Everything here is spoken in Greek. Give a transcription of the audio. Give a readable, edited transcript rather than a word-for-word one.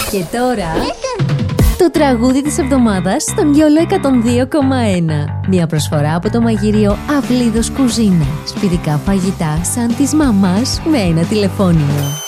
Και τώρα το τραγούδι της εβδομάδας στον Γιόλο 102,1. Μια προσφορά από το μαγείριο Αυλίδος Κουζίνα. Σπιτικά φαγητά σαν της μαμάς με ένα τηλεφώνημα.